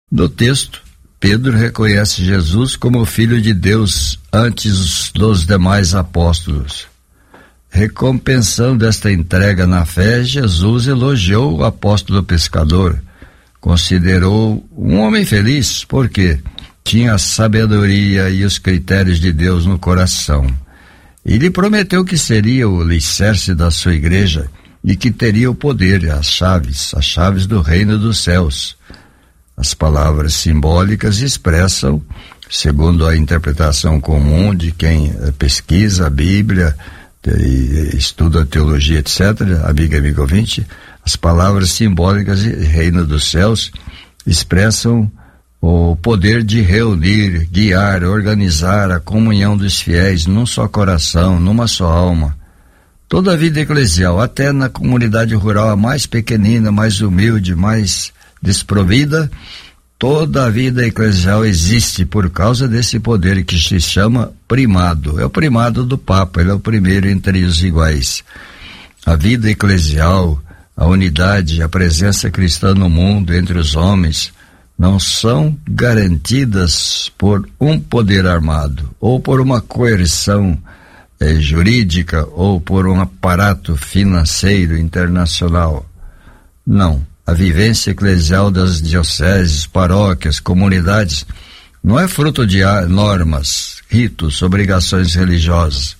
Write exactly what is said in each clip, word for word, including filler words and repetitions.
No texto, Pedro reconhece Jesus como Filho de Deus antes dos demais apóstolos. Recompensando esta entrega na fé, Jesus elogiou o apóstolo pescador. Considerou um homem feliz porque tinha a sabedoria e os critérios de Deus no coração. E lhe prometeu que seria o alicerce da sua igreja e que teria o poder, as chaves, as chaves do reino dos céus. As palavras simbólicas expressam, segundo a interpretação comum de quem pesquisa a Bíblia, estuda a teologia, etcétera, amiga e amigo ouvinte, as palavras simbólicas de reino dos céus expressam o poder de reunir, guiar, organizar a comunhão dos fiéis num só coração, numa só alma. Toda a vida eclesial, até na comunidade rural, a mais pequenina, mais humilde, mais desprovida, toda a vida eclesial existe por causa desse poder que se chama primado. É o primado do Papa, ele é o primeiro entre os iguais. A vida eclesial, a unidade, a presença cristã no mundo, entre os homens, não são garantidas por um poder armado, ou por uma coerção eh, jurídica, ou por um aparato financeiro internacional. Não. A vivência eclesial das dioceses, paróquias, comunidades, não é fruto de normas, ritos, obrigações religiosas.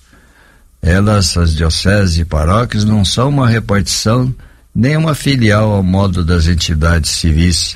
Elas, as dioceses e paróquias, não são uma repartição, nem uma filial ao modo das entidades civis,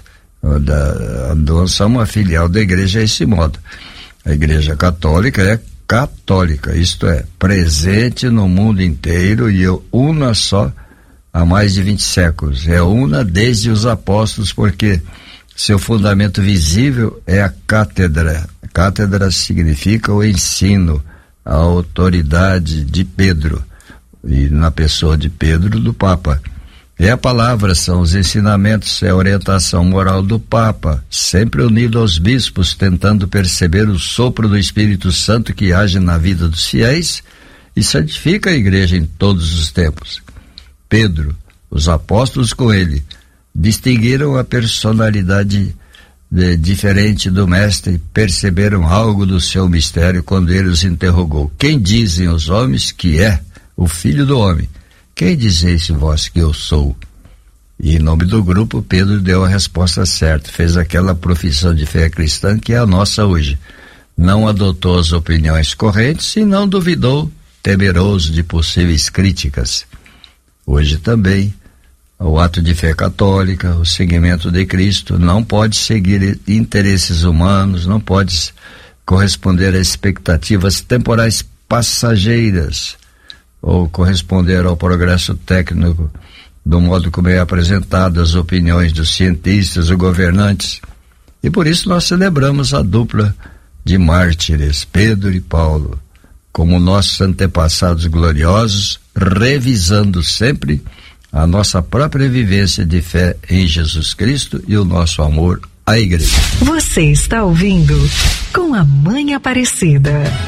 da, não são uma filial da igreja a esse modo. A igreja católica é católica, isto é, presente no mundo inteiro e una só há mais de vinte séculos. É una desde os apóstolos, porque seu fundamento visível é a cátedra. A cátedra significa o ensino, a autoridade de Pedro, e na pessoa de Pedro, do Papa. É a palavra, são os ensinamentos, é a orientação moral do Papa, sempre unido aos bispos, tentando perceber o sopro do Espírito Santo que age na vida dos fiéis e santifica a igreja em todos os tempos. Pedro, os apóstolos com ele, distinguiram a personalidade de, diferente do mestre e perceberam algo do seu mistério quando ele os interrogou. Quem dizem os homens que é o Filho do Homem? Quem dizeis vós que eu sou? E em nome do grupo, Pedro deu a resposta certa, fez aquela profissão de fé cristã que é a nossa hoje. Não adotou as opiniões correntes e não duvidou, temeroso de possíveis críticas. Hoje também, o ato de fé católica, o seguimento de Cristo, não pode seguir interesses humanos, não pode corresponder a expectativas temporais passageiras, ou corresponder ao progresso técnico do modo como é apresentado as opiniões dos cientistas ou governantes. E por isso nós celebramos a dupla de mártires, Pedro e Paulo, como nossos antepassados gloriosos, revisando sempre a nossa própria vivência de fé em Jesus Cristo e o nosso amor à igreja. Você está ouvindo Com a Mãe Aparecida.